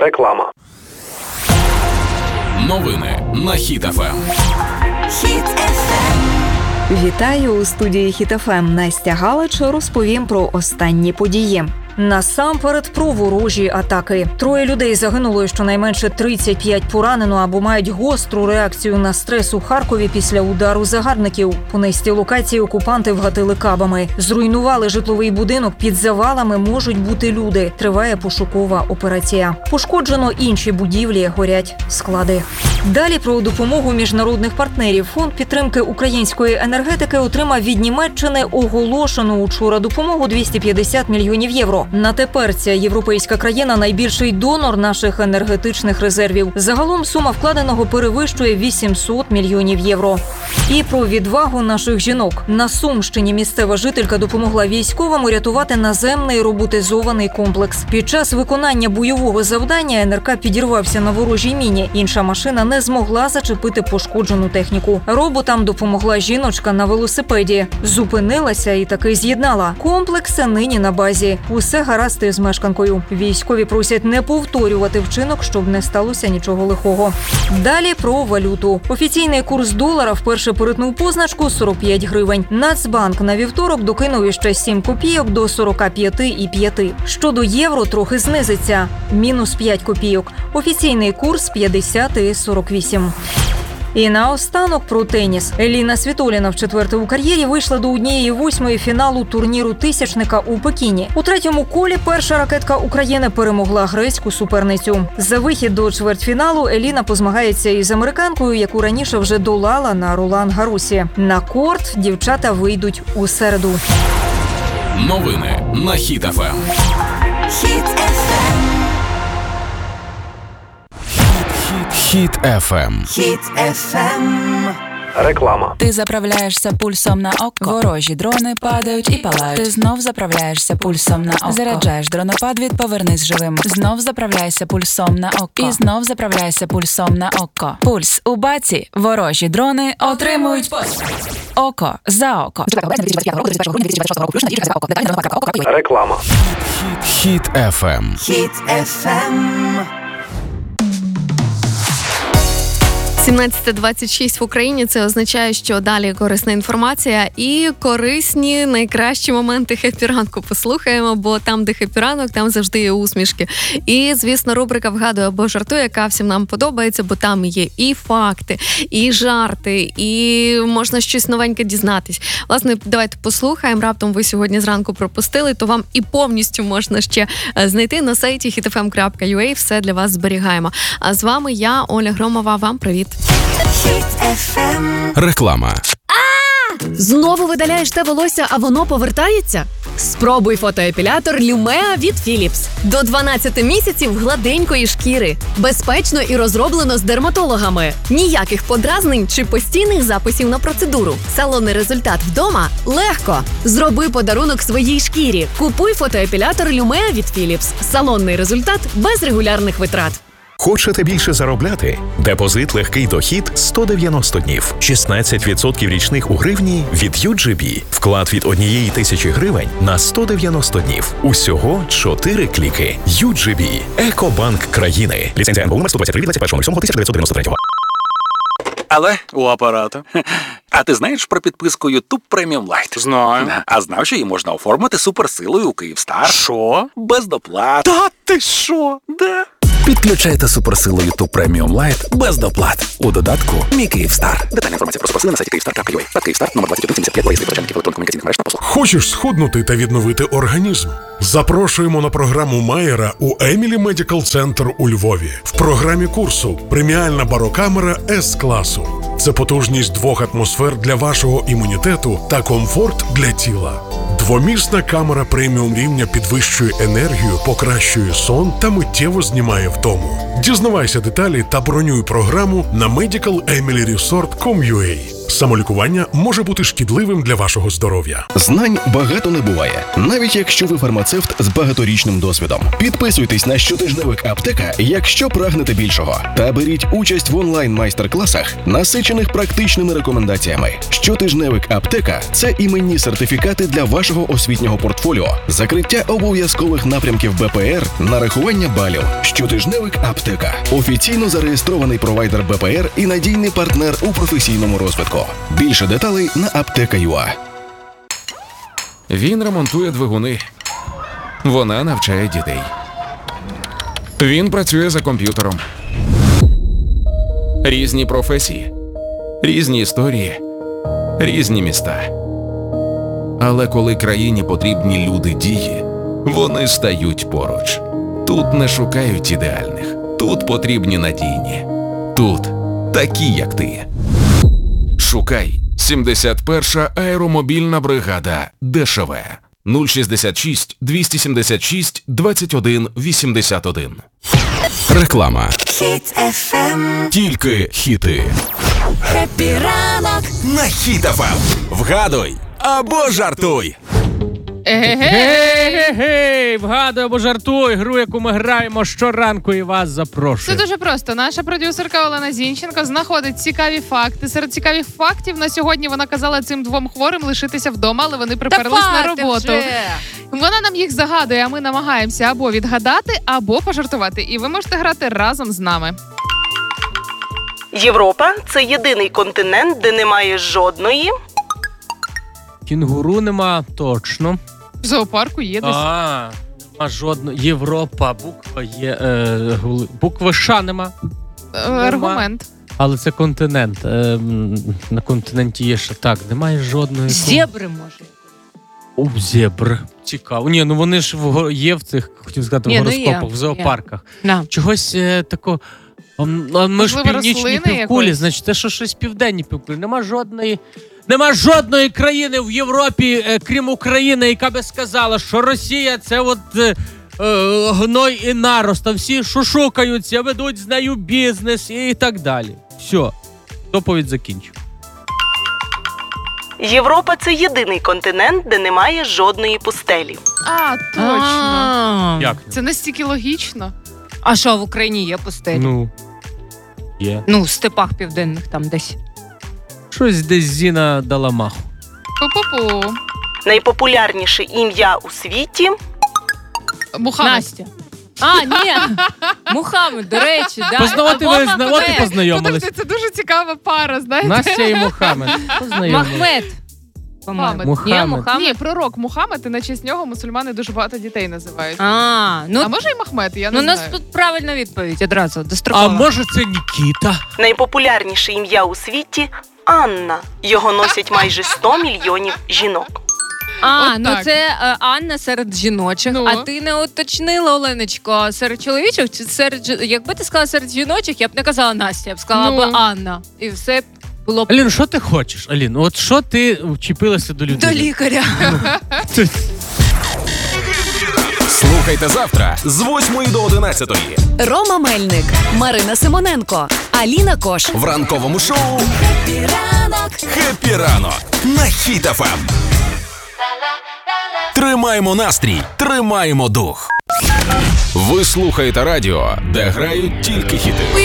Реклама. Новини на Хіт ФМ. Хіт ФМ. Вітаю у студії Хіт ФМ. Настя Галич розповім про останні події. Насамперед про ворожі атаки. 3 людей загинуло і щонайменше 35 поранено або мають гостру реакцію на стрес у Харкові після удару загарбників. По низці локацій окупанти вгатили кабами. Зруйнували житловий будинок, під завалами можуть бути люди. Триває пошукова операція. Пошкоджено інші будівлі, горять склади. Далі про допомогу міжнародних партнерів. Фонд підтримки української енергетики отримав від Німеччини оголошену учора допомогу 250 мільйонів євро. На тепер ця європейська країна – найбільший донор наших енергетичних резервів. Загалом сума вкладеного перевищує 800 мільйонів євро. І про відвагу наших жінок. На Сумщині місцева жителька допомогла військовим урятувати наземний роботизований комплекс. Під час виконання бойового завдання НРК підірвався на ворожій міні. Інша машина не змогла зачепити пошкоджену техніку. Роботам допомогла жіночка на велосипеді. Зупинилася і таки з'єднала. Комплекси нині на базі. Усе гаразд із мешканкою. Військові просять не повторювати вчинок, щоб не сталося нічого лихого. Далі про валюту. Офіційний курс долара вперше перетнув позначку 45 гривень. Нацбанк на вівторок докинув іще 7 копійок до 45,5. Щодо євро трохи знизиться. Мінус 5 копійок. Офіційний курс 50,48. І наостанок про теніс. Еліна Світоліна вчетверте у кар'єрі вийшла до 1/8 фіналу турніру тисячника у Пекіні. У третьому колі перша ракетка України перемогла грецьку суперницю. За вихід до чвертьфіналу Еліна позмагається із американкою, яку раніше вже долала на Ролан-Гаросі. На корт дівчата вийдуть у середу. Новини на Хіт ФМ. Хіт ФМ. Хіт ФМ. Хіт ФМ. Реклама. Ти заправляєшся пульсом на око. Ворожі дрони падають і палають. Ти знов заправляєшся пульсом на око. Заряджаєш дронопад від «Повернись живим». Знов заправляйся пульсом на око. І знов заправляйся пульсом на око. Пульс у баці. Ворожі дрони отримують око за око. Реклама. Хіт ФМ. Хіт ФМ. 17:26 в Україні. Це означає, що далі корисна інформація і корисні найкращі моменти хеппі-ранку послухаємо, бо там, де хеппі-ранок, там завжди є усмішки. І, звісно, рубрика «Вгадуй або жартуй», яка всім нам подобається, бо там є і факти, і жарти, і можна щось новеньке дізнатись. Власне, давайте послухаємо. Раптом ви сьогодні зранку пропустили, то вам і повністю можна ще знайти на сайті hitfm.ua. Все для вас зберігаємо. А з вами я, Оля Громова. Вам привіт. Хіт ФМ. Реклама. Знову видаляєш те волосся, а воно повертається? Спробуй фотоепілятор Lumea від Philips. До 12 місяців гладенької шкіри. Безпечно і розроблено з дерматологами. Ніяких подразнень чи постійних записів на процедуру. Салонний результат вдома легко. Зроби подарунок своїй шкірі. Купуй фотоепілятор Lumea від Philips. Салонний результат без регулярних витрат. Хочете більше заробляти? Депозит «Легкий дохід» 190 днів. 16% річних у гривні від UGB. Вклад від 1,000 гривень на 190 днів. Усього 4 кліки. UGB. Екобанк країни. Ліцензія НБУ номер 123 від 21.07.1993. Але у апарату. А ти знаєш про підписку YouTube Premium Lite? Знаю. А знав, що її можна оформити суперсилою у Київстар? Що? Без доплат. Та ти що? Да. Підключайте суперсилу YouTube Premium Lite без доплат. У додатку «Мій Київстар». Детальна інформація про суперсили на сайті Київстар.ua. Та Київстар, номер 2175, реєстр почальників електронно-комунікаційних мереж та послуг. Хочеш схуднути та відновити організм? Запрошуємо на програму Майера у Емілі Медикал Центр у Львові. В програмі курсу преміальна барокамера С-класу. Це потужність 2 атмосфер для вашого імунітету та комфорт для тіла. Двомісна камера преміум рівня підвищує енергію, покращує сон та миттєво знімає втому. Дізнавайся деталі та бронюй програму на medicalemillyresort.com.ua. Самолікування може бути шкідливим для вашого здоров'я. Знань багато не буває, навіть якщо ви фармацевт з багаторічним досвідом. Підписуйтесь на щотижневик «Аптека», якщо прагнете більшого. Та беріть участь в онлайн-майстер-класах, насичених практичними рекомендаціями. Щотижневик «Аптека» – це іменні сертифікати для вашого освітнього портфоліо, закриття обов'язкових напрямків БПР, нарахування балів. Щотижневик «Аптека» – офіційно зареєстрований провайдер БПР і надійний партнер у професійному розвитку. Більше деталей на аптека.ua. Він ремонтує двигуни. Вона навчає дітей. Він працює за комп'ютером. Різні професії, різні історії, різні міста. Але коли країні потрібні люди дії, вони стають поруч. Тут не шукають ідеальних. Тут потрібні надійні. Тут такі, як ти. Шукай 71-ша аеромобільна бригада ДШВ 066 276 21 81. Реклама. Хіт FM. Тільки хіти. Хеппі ранок На Хіт FM. Вгадуй або жартуй. Гей, вгадуй або жартуй, гру, яку ми граємо щоранку і вас Це запрошуємо. дуже просто. Наша продюсерка Олена Зінченко знаходить цікаві факти. Серед цікавих фактів на сьогодні вона казала цим двом хворим лишитися вдома, але вони приперлись на роботу. Вона нам їх загадує, а ми намагаємося або відгадати, або пожартувати. І ви можете грати разом з нами. Європа – це єдиний континент, де немає жодної... Кінгуру нема, точно. В зоопарку є десь. Нема жодної. Європа, буква є, букви Ш нема. Аргумент. Але це континент. На континенті є ще так, немає жодної. Зебри, може. Зебр. Цікаво. Ні, ну вони ж є в цих, хотів сказати, в гороскопах, в зоопарках. Чогось такого. Ми ж північні півкулі, значить, те, що щось південні півкулі. Нема жодної країни в Європі, крім України, яка би сказала, що Росія – це от гной і нарост, а всі шушукаються, ведуть з нею бізнес і так далі. Все, доповідь закінчу. Європа – це єдиний континент, де немає жодної пустелі. Точно. Як? Це настільки логічно. А що, в Україні є пустелі? Ну, є. Ну, в степах південних там десь. Щось десь Зіна дала маху. Пу-пу-пу. Найпопулярніше ім'я у світі – Мухаммед. Настя. Ні. Мухаммед, до речі, да. От і познайомились. Це дуже цікава пара, знаєте. Настя і Мухаммед. Махмед. Ні, пророк Мухаммед, і на честь нього мусульмани дуже багато дітей називають. А може і Махмед, я не знаю. У нас тут правильна відповідь одразу, дострокова. А може це Нікіта? Найпопулярніше ім'я у світі – Анна. Його носять майже 100 мільйонів жінок. Це Анна серед жіночих. А ти не уточнила, Оленочко, серед чоловічих? Чи якби ти сказала серед жіночих, я б не казала Настя, я б сказала б Анна. І все було б... Алін, що ти хочеш? Алін, от що ти вчепилася до людини? До лікаря. Слухайте завтра з 8 до 11. Рома Мельник, Марина Симоненко, Аліна Кош. В ранковому шоу «Хеппі ранок» на Хіт FM. Тримаємо настрій, тримаємо дух. Ви слухаєте радіо, де грають тільки хіти.